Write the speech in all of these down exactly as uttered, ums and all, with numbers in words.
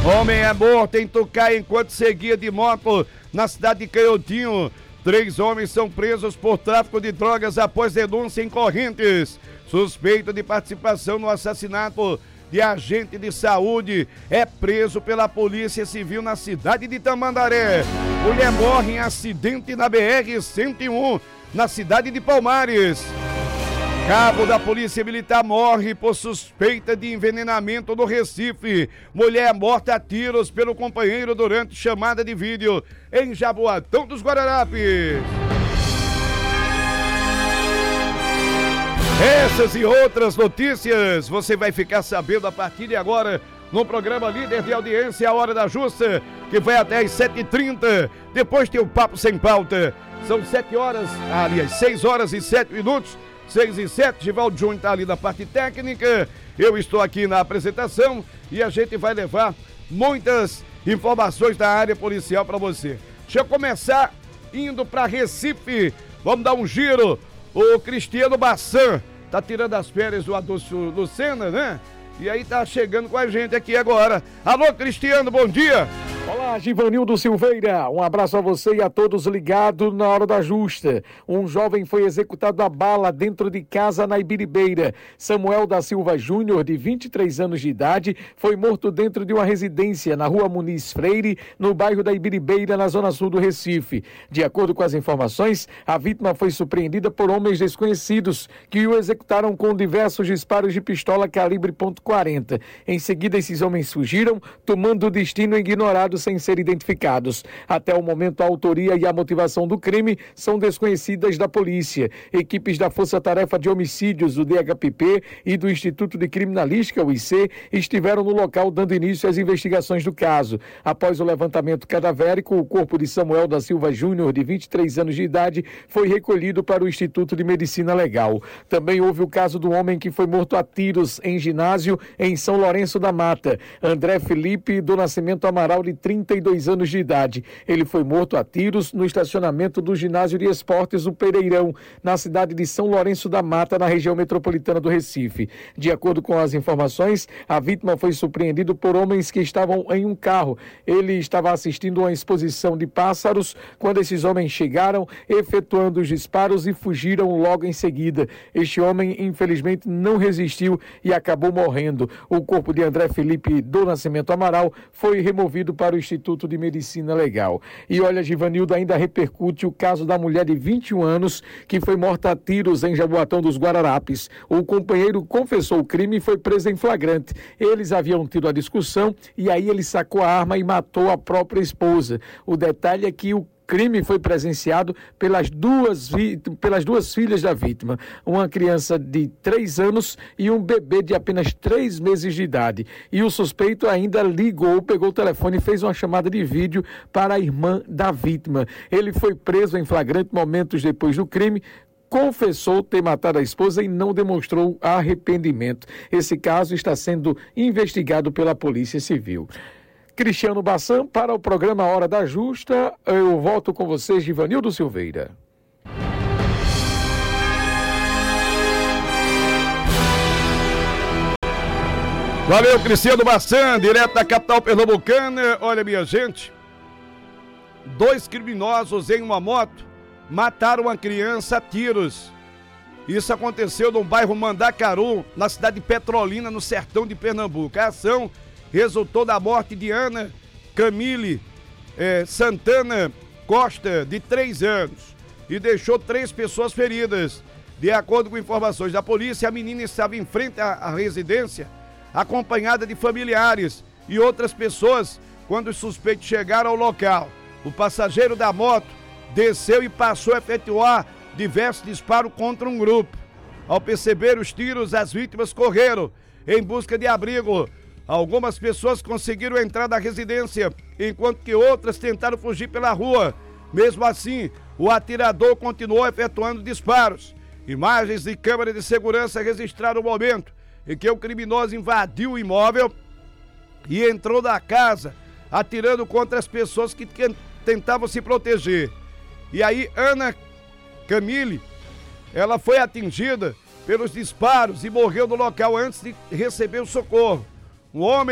Homem é morto em Tucaia enquanto seguia de moto na cidade de Canhotinho. Três homens são presos por tráfico de drogas após denúncia em Correntes. Suspeito de participação no assassinato de agente de saúde é preso pela Polícia Civil na cidade de Tamandaré. Mulher morre em acidente na B R cento e um, na cidade de Palmares. Cabo da Polícia Militar morre por suspeita de envenenamento no Recife. Mulher morta a tiros pelo companheiro durante chamada de vídeo em Jaboatão dos Guararapes. Essas e outras notícias você vai ficar sabendo a partir de agora no programa Líder de Audiência, a Hora da Justa, que vai até às sete e trinta. Depois tem o Papo Sem Pauta. São sete horas, aliás, seis horas e sete minutos. seis e sete, Givaldo Júnior está ali na parte técnica, eu estou aqui na apresentação e a gente vai levar muitas informações da área policial para você. Deixa eu começar indo para Recife, vamos dar um giro. O Cristiano Bassan tá tirando as férias do Adolfo Lucena, né? E aí tá chegando com a gente aqui agora. Alô, Cristiano, bom dia! Olá, Givanildo Silveira, um abraço a você e a todos ligados na Hora da Justa. Um jovem foi executado a bala dentro de casa na Ibiribeira. Samuel da Silva Júnior, de vinte e três anos de idade, foi morto dentro de uma residência na rua Muniz Freire, no bairro da Ibiribeira, na zona sul do Recife. De acordo com as informações, a vítima foi surpreendida por homens desconhecidos que o executaram com diversos disparos de pistola calibre ponto quarenta. Em seguida, esses homens fugiram, tomando o destino ignorado sem ser identificados. Até o momento, a autoria e a motivação do crime são desconhecidas da polícia. Equipes da Força Tarefa de Homicídios, do D H P P, e do Instituto de Criminalística, o I C, estiveram no local dando início às investigações do caso. Após o levantamento cadavérico, o corpo de Samuel da Silva Júnior, de vinte e três anos de idade, foi recolhido para o Instituto de Medicina Legal. Também houve o caso do homem que foi morto a tiros em ginásio em São Lourenço da Mata. André Felipe do Nascimento Amaral, de trinta e dois anos de idade. Ele foi morto a tiros no estacionamento do Ginásio de Esportes do Pereirão, na cidade de São Lourenço da Mata, na região metropolitana do Recife. De acordo com as informações, a vítima foi surpreendida por homens que estavam em um carro. Ele estava assistindo uma exposição de pássaros quando esses homens chegaram, efetuando os disparos e fugiram logo em seguida. Este homem, infelizmente, não resistiu e acabou morrendo. O corpo de André Felipe do Nascimento Amaral foi removido para o Instituto de Medicina Legal. E olha, Givanildo, ainda repercute o caso da mulher de vinte e um anos que foi morta a tiros em Jaboatão dos Guararapes. O companheiro confessou o crime e foi preso em flagrante. Eles haviam tido a discussão e aí ele sacou a arma e matou a própria esposa. O detalhe é que o crime foi presenciado pelas duas, vi... pelas duas filhas da vítima, uma criança de três anos e um bebê de apenas três meses de idade. E o suspeito ainda ligou, pegou o telefone e fez uma chamada de vídeo para a irmã da vítima. Ele foi preso em flagrante momentos depois do crime, confessou ter matado a esposa e não demonstrou arrependimento. Esse caso está sendo investigado pela Polícia Civil. Cristiano Bassan, para o programa Hora da Justa, eu volto com vocês, Givanildo Silveira. Valeu, Cristiano Bassan, direto da capital pernambucana. Olha, minha gente, dois criminosos em uma moto mataram uma criança a tiros. Isso aconteceu no bairro Mandacaru, na cidade de Petrolina, no sertão de Pernambuco. A ação resultou da morte de Ana Camille eh, Santana Costa, de três anos, e deixou três pessoas feridas. De acordo com informações da polícia, a menina estava em frente à, à residência, acompanhada de familiares e outras pessoas, quando os suspeitos chegaram ao local. O passageiro da moto desceu e passou a efetuar diversos disparos contra um grupo. Ao perceber os tiros, as vítimas correram em busca de abrigo. Algumas pessoas conseguiram entrar na residência, enquanto que outras tentaram fugir pela rua. Mesmo assim, o atirador continuou efetuando disparos. Imagens de câmera de segurança registraram o momento em que o criminoso invadiu o imóvel e entrou na casa, atirando contra as pessoas que tentavam se proteger. E aí, Ana Camille, ela foi atingida pelos disparos e morreu no local antes de receber o socorro. Um homem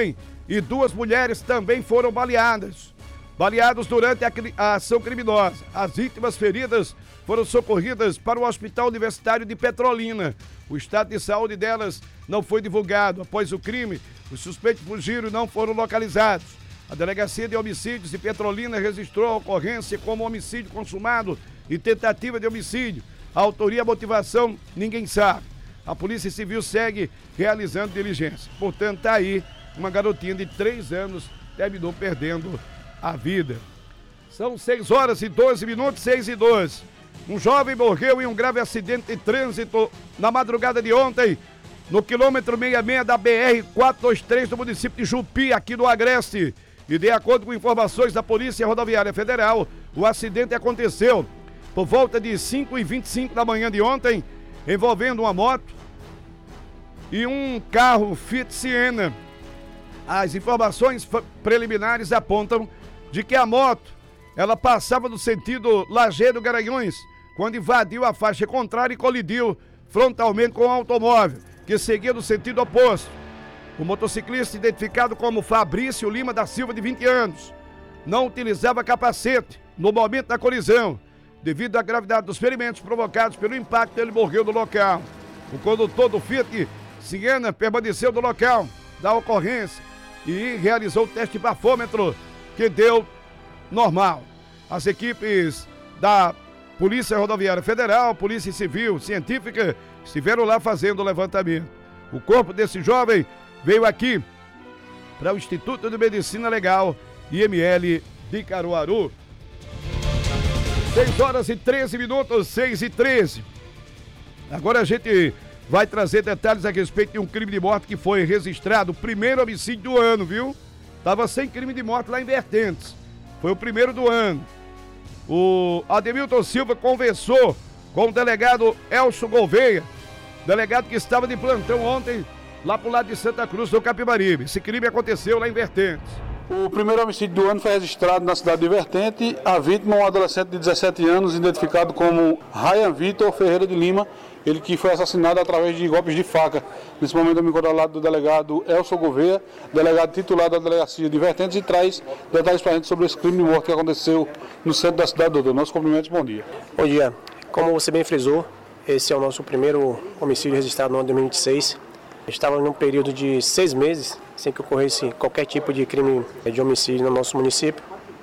e duas mulheres também foram baleadas. Baleados durante a, a ação criminosa. As vítimas feridas foram socorridas para o Hospital Universitário de Petrolina. O estado de saúde delas não foi divulgado. Após o crime, os suspeitos fugiram e não foram localizados. A Delegacia de Homicídios de Petrolina registrou a ocorrência como homicídio consumado e tentativa de homicídio. A autoria e a motivação, ninguém sabe. A Polícia Civil segue realizando diligência. Portanto, tá aí, uma garotinha de três anos terminou perdendo a vida. São seis horas e doze minutos, seis e doze. Um jovem morreu em um grave acidente de trânsito na madrugada de ontem, no quilômetro sessenta e seis da B R quatrocentos e vinte e três do município de Jupi, aqui do Agreste. E de acordo com informações da Polícia Rodoviária Federal, o acidente aconteceu por volta de cinco e vinte e cinco da manhã de ontem, envolvendo uma moto e um carro Fiat Siena. As informações preliminares apontam de que a moto, ela passava no sentido Lajeado-Garanhuns, quando invadiu a faixa contrária e colidiu frontalmente com o automóvel, que seguia no sentido oposto. O motociclista, identificado como Fabrício Lima da Silva, de vinte anos, não utilizava capacete no momento da colisão. Devido à gravidade dos ferimentos provocados pelo impacto, ele morreu no local. O condutor do Fiat Siena permaneceu no local da ocorrência e realizou o teste de bafômetro, que deu normal. As equipes da Polícia Rodoviária Federal, Polícia Civil, Científica, estiveram lá fazendo o levantamento. O corpo desse jovem veio aqui para o Instituto de Medicina Legal I M L de Caruaru. seis horas e treze minutos, seis e treze. Agora a gente vai trazer detalhes a respeito de um crime de morte que foi registrado, o primeiro homicídio do ano, viu? Tava sem crime de morte lá em Vertentes. Foi o primeiro do ano. O Ademilton Silva conversou com o delegado Elcio Gouveia, delegado que estava de plantão ontem lá pro lado de Santa Cruz do Capibaribe. Esse crime aconteceu lá em Vertentes. O primeiro homicídio do ano foi registrado na cidade de Vertente. A vítima é um adolescente de dezessete anos, identificado como Ryan Vitor Ferreira de Lima, ele que foi assassinado através de golpes de faca. Nesse momento eu me encontro ao lado do delegado Elcio Gouveia, delegado titular da delegacia de Vertentes, e traz detalhes para a gente sobre esse crime de morte que aconteceu no centro da cidade. Doutor, nossos cumprimentos, bom dia. Bom dia. Como você bem frisou, esse é o nosso primeiro homicídio registrado no ano de dois mil e vinte e seis. Estava num período de seis meses sem que ocorresse qualquer tipo de crime de homicídio no nosso município.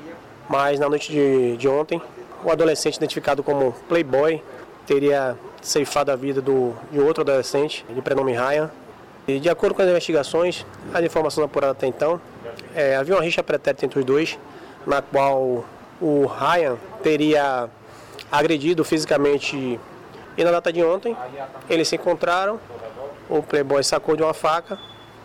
Mas na noite de, de ontem, o adolescente identificado como Playboy teria ceifado a vida do, de outro adolescente, de prenome Ryan. E de acordo com as investigações, as informações apuradas até então, é, havia uma rixa pretérita entre os dois, na qual o Ryan teria agredido fisicamente. E na data de ontem, eles se encontraram, o Playboy sacou de uma faca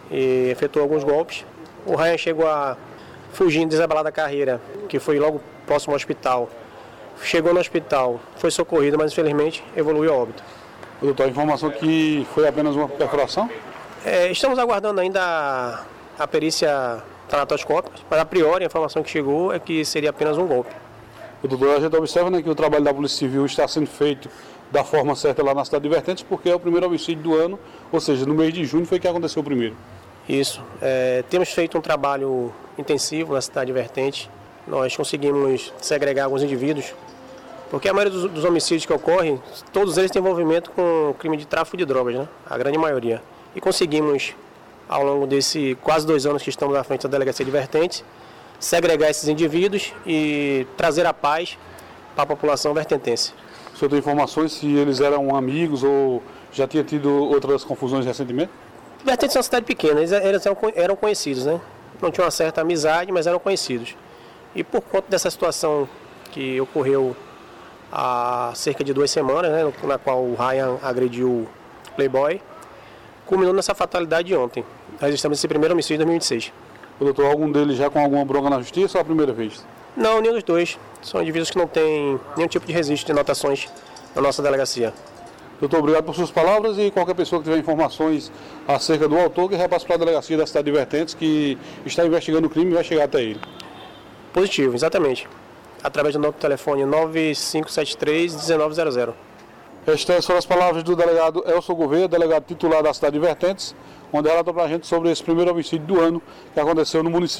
e efetuou alguns golpes. O Ryan chegou a fugir, desabalar da carreira, que foi logo próximo ao hospital. Chegou no hospital, foi socorrido, mas infelizmente evoluiu a óbito. Doutor, a informação que foi apenas uma perfuração? É, estamos aguardando ainda a, a perícia tanatoscópica, mas a priori a informação que chegou é que seria apenas um golpe. O doutor, a gente observa, né, que o trabalho da Polícia Civil está sendo feito da forma certa lá na cidade de Vertentes, porque é o primeiro homicídio do ano, ou seja, no mês de junho foi que aconteceu o primeiro. Isso. É, temos feito um trabalho intensivo na cidade de Vertentes. Nós conseguimos segregar alguns indivíduos, porque a maioria dos, dos homicídios que ocorrem, todos eles têm envolvimento com crime de tráfico de drogas, né? A grande maioria. E conseguimos, ao longo desse quase dois anos que estamos à frente da Delegacia de Vertentes, segregar esses indivíduos e trazer a paz para a população vertentense. O senhor tem informações se eles eram amigos ou já tinha tido outras confusões recentemente? Vertentes é uma cidade pequena, eles eram, eram conhecidos, né? Não tinham uma certa amizade, mas eram conhecidos. E por conta dessa situação que ocorreu há cerca de duas semanas, né, na qual o Ryan agrediu o Playboy, culminou nessa fatalidade de ontem. Registramos esse primeiro homicídio de dois mil e vinte e seis. O doutor, algum deles já com alguma bronca na justiça ou a primeira vez? Não, nenhum dos dois. São indivíduos que não têm nenhum tipo de registro de anotações na nossa delegacia. Doutor, obrigado por suas palavras, e qualquer pessoa que tiver informações acerca do autor, que repasse para a delegacia da cidade de Vertentes, que está investigando o crime e vai chegar até ele. Positivo, exatamente. Através do nosso telefone nove cinco sete três, um nove zero zero. Estas foram as palavras do delegado Elson Gouveia, delegado titular da cidade de Vertentes, onde relatou para a gente sobre esse primeiro homicídio do ano que aconteceu no município.